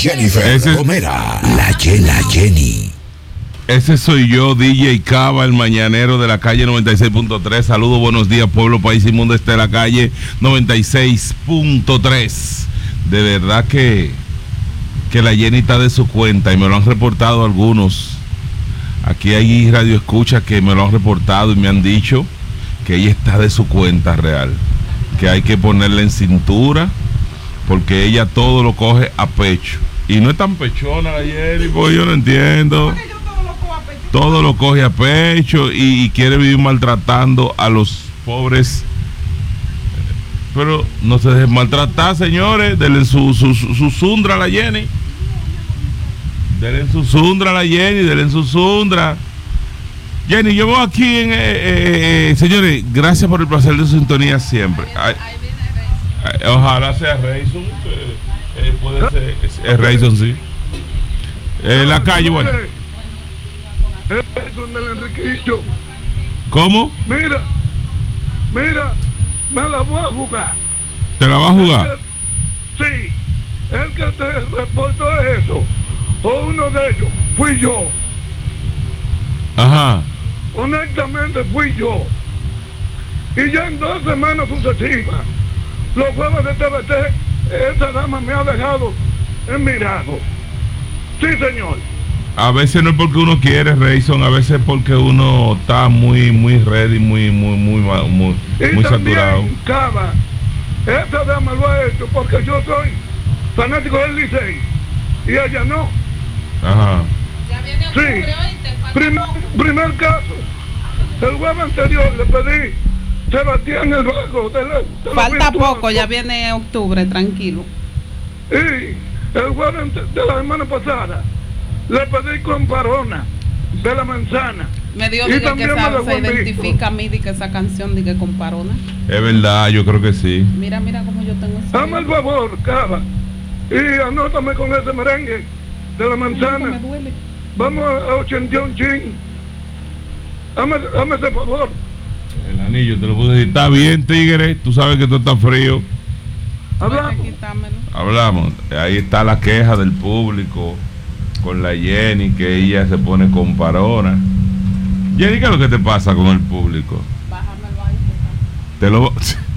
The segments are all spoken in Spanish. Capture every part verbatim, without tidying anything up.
Jennifer Ese- Romera, la, Ye- la Jenny. Ese soy yo, D J Cava, el mañanero de la calle noventa y seis punto tres. Saludos, buenos días, pueblo, país y mundo. Este de la calle noventa y seis punto tres. De verdad que, que la Jenny está de su cuenta y me lo han reportado algunos. Aquí hay radio escucha que me lo han reportado y me han dicho que ella está de su cuenta real. Que hay que ponerla en cintura porque ella todo lo coge a pecho. Y no es tan pechona la Jenny, pues yo no entiendo. Todo lo coge a pecho y, y quiere vivir maltratando a los pobres. Pero no se dejen maltratar, señores. Denle su, su, su, su sundra a la Jenny. Denle su sundra a la Jenny, denle su sundra. Jenny, yo voy aquí en... Eh, eh, eh, señores, gracias por el placer de su sintonía siempre. Ay, ay, ojalá sea Rayson. Eh, eh, puede ser. Es, es Rayson, sí. En eh, la calle, bueno. Es donde el Enriquillo. ¿Cómo? Mira, mira, me la voy a jugar. ¿Te la vas a jugar? Sí, el que te reportó eso, o uno de ellos, fui yo. Ajá. Honestamente fui yo. Y ya en dos semanas sucesivas, los jueves de T V T, esa dama me ha dejado en mirado. Sí, señor. A veces no es porque uno quiere, Rayson, a veces es porque uno está muy, muy ready, muy, muy, muy, muy, Y muy también, saturado. Cava, esta dama lo ha hecho porque yo soy fanático del Licey y ella no. Ajá. Ya viene Sí. octubre, oíste, falta Primer, poco. primer caso, el jueves anterior le pedí Sebastián el Bajo de la, de la Falta Virtual. poco, ya viene octubre, tranquilo. Y el jueves ante- de la semana pasada le pedí Comparona de la Manzana. Me dio Y de que también me esa- dejó se en visto. identifica a mí de que esa canción de que comparona. Es verdad, yo creo que sí. Mira, mira cómo yo tengo ese. Dame el favor, Cava, y anótame con ese merengue de la Ay, que Manzana. me duele. Vamos a ochenta y un chin. Dame, dame ese favor. El anillo, te lo puse decir. Está bien, tigre, tú sabes que tú estás frío. Hablamos. Hay que quitármelo. Hablamos. Ahí está la queja del público con la Jenny, que ella se pone con parona. Jenny, ¿qué es lo que te pasa con el público? Bájamelo ahí, Te lo... por favor.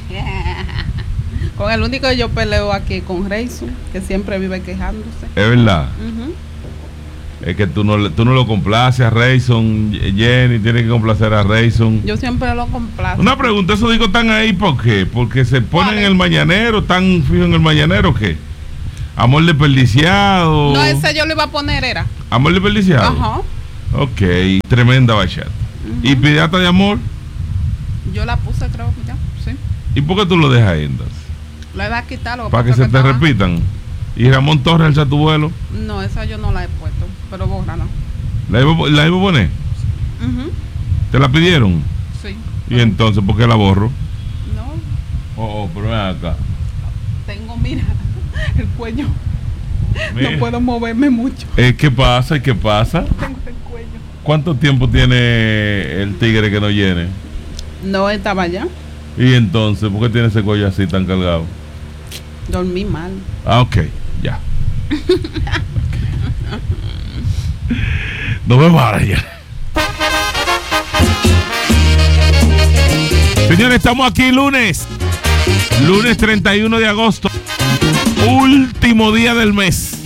Con el único que yo peleo aquí con Rayson, que siempre vive quejándose. Es verdad. Ujú. Es que tú no, le- tú no lo complaces a Rayson, Jenny, tiene que complacer a Rayson. Yo siempre lo complazco. Una pregunta, ¿esos discos están ahí por qué? ¿Porque se ponen en ¿Cuáles? el mañanero? ¿Están fijos en el mañanero o qué? Amor desperdiciado. No, ese yo lo iba a poner, era. Amor desperdiciado. Ajá. Ok, tremenda bachata. ¿Y Pirata de Amor? Yo la puse, creo que ya. Sí. ¿Y por qué tú lo dejas ahí entonces? La iba a quitar. lo Para que pasa se te estaba- repitan. ¿Y Ramón Torres, alza tu vuelo? No, esa yo no la he puesto, pero bórrala. ¿La iba, la iba a poner? Ujú. ¿Te la pidieron? Sí. ¿Y entonces por qué la borro? No, Oh, oh, pero ven acá. tengo, mira, el cuello. Mira. No puedo moverme mucho. Eh, ¿Qué pasa? ¿Y qué pasa? Tengo el cuello. ¿Cuánto tiempo tiene el tigre que no llene? No estaba allá. Y entonces, ¿por qué tiene ese cuello así tan cargado? Dormí mal. Ah, ok, ya. No me pares ya. Señores, estamos aquí lunes. Lunes treinta y uno de agosto. Último día del mes.